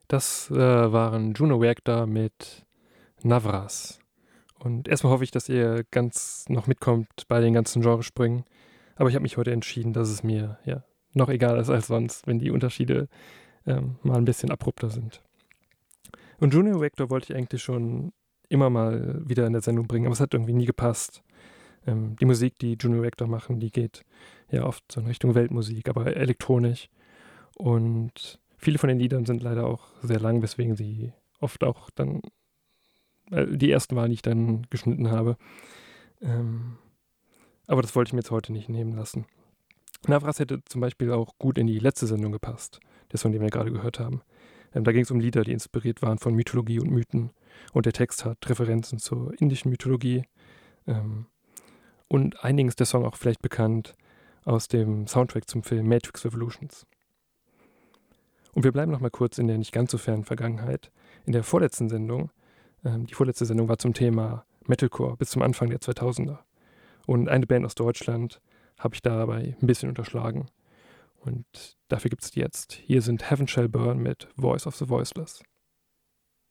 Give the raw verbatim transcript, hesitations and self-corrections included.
Das äh, waren Juno Reactor mit Navras. Und erstmal hoffe ich, dass ihr ganz noch mitkommt bei den ganzen Genresprüngen. Aber ich habe mich heute entschieden, dass es mir ja noch egaler ist als sonst, wenn die Unterschiede ähm, mal ein bisschen abrupter sind. Und Juno Reactor wollte ich eigentlich schon immer mal wieder in der Sendung bringen, aber es hat irgendwie nie gepasst. Ähm, die Musik, die Juno Reactor machen, die geht ja oft so in Richtung Weltmusik, aber elektronisch. Und viele von den Liedern sind leider auch sehr lang, weswegen sie oft auch dann, äh, die ersten waren, die ich dann geschnitten habe. Ähm, aber das wollte ich mir jetzt heute nicht nehmen lassen. Navras hätte zum Beispiel auch gut in die letzte Sendung gepasst, der Song, den wir gerade gehört haben. Ähm, da ging es um Lieder, die inspiriert waren von Mythologie und Mythen. Und der Text hat Referenzen zur indischen Mythologie. Ähm, und einigen ist der Song auch vielleicht bekannt aus dem Soundtrack zum Film Matrix Revolutions. Und wir bleiben noch mal kurz in der nicht ganz so fernen Vergangenheit. In der vorletzten Sendung, ähm, die vorletzte Sendung war zum Thema Metalcore bis zum Anfang der zweitausender. Und eine Band aus Deutschland habe ich dabei ein bisschen unterschlagen. Und dafür gibt es die jetzt. Hier sind Heaven Shall Burn mit Voice of the Voiceless.